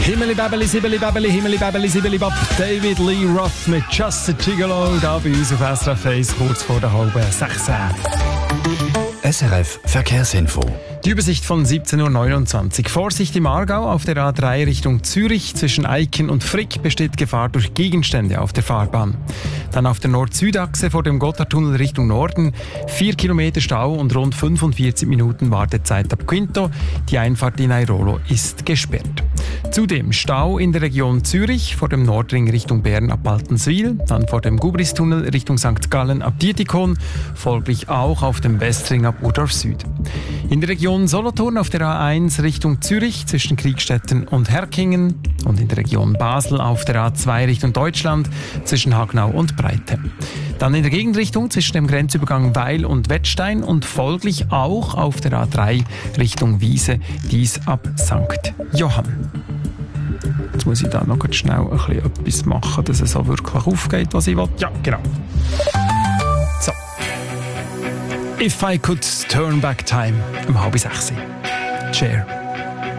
Himmeli Bäbeli, Sibeli Bäbeli, Himmeli Bäbeli, Sibeli Bab. David Lee Roth mit Just a Gigolo, da bei uns auf SRF 1, kurz vor der halben 6. SRF Verkehrsinfo. Die Übersicht von 17.29 Uhr. Vorsicht im Aargau auf der A3 Richtung Zürich. Zwischen Eiken und Frick besteht Gefahr durch Gegenstände auf der Fahrbahn. Dann auf der Nord-Süd-Achse vor dem Gotthardtunnel Richtung Norden. 4 Kilometer Stau und rund 45 Minuten Wartezeit ab Quinto. Die Einfahrt in Airolo ist gesperrt. Zudem Stau in der Region Zürich vor dem Nordring Richtung Bern ab Baltenswil. Dann vor dem Gubristunnel Richtung St. Gallen ab Dietikon. Folglich auch auf dem Westring ab Urdorf Süd. In der Region Solothurn auf der A1 Richtung Zürich zwischen Kriegstetten und Herkingen und in der Region Basel auf der A2 Richtung Deutschland zwischen Hagnau und Breite. Dann in der Gegenrichtung zwischen dem Grenzübergang Weil und Wettstein und folglich auch auf der A3 Richtung Wiese, dies ab St. Johann. Jetzt muss ich da noch schnell ein bisschen etwas machen, dass es auch wirklich aufgeht, was ich will. Ja, genau. So. If I Could Turn Back Time, um 5:30. Cher.